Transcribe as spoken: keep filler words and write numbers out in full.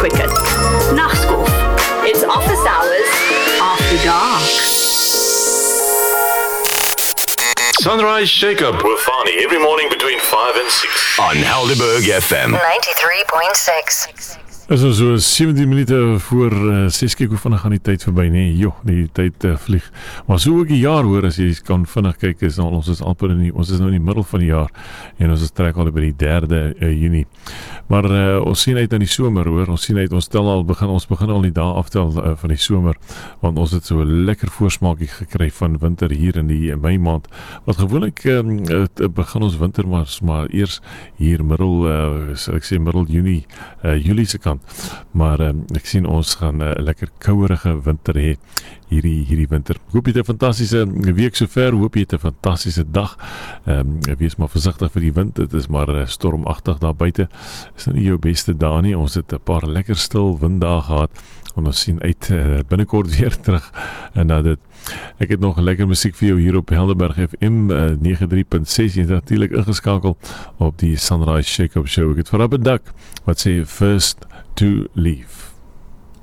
cricket, nachtskof. It's office hours after dark. Sunrise Shake-Up with Fani every morning between five and six on Helderberg F M ninety-three point six. Is ons so sewentien minute voor uh, ses, kyk hoe vinnig gaan die tyd verby, nee, joh, die tyd uh, vlieg. Maar so ook die jaar hoor, as jy kan vinnig kyk, is nou, ons is amper in die, ons is nou in die middel van die jaar, en ons is trek al by die derde uh, Junie. Maar uh, ons sien uit aan die somer hoor, ons sien uit, ons tel al begin, ons begin al die dae aftel uh, van die somer, want ons het so 'n lekker voorsmaakie gekry van winter hier in die Mei maand, wat gewoonlik um, het, begin ons winter maar, maar eers hier middel, uh, sal ek sê middel Junie, uh, Julie se kant. Maar um, ek sien ons gaan 'n uh, lekker kouerige winter hê hierdie hierdie winter. Ek hoop jy het 'n fantastiese week sover, hoop jy het 'n fantastiese dag. Ehm um, wees maar versigtig vir die wind. Dit is maar uh, stormagtig daar buite. Is nou nie jou beste dae nie. Ons het 'n paar lekker stil winddae gehad. En ons sien uit uh, binnekort weer terug en nou dit. Ek het nog lekker musiek vir jou hier op Helderberg F M uh, ninety-three point six. Jy is natuurlik ingeskakel op die Sunrise Shake-Up Show. Ek het vooraf bedank wat sê first to leave.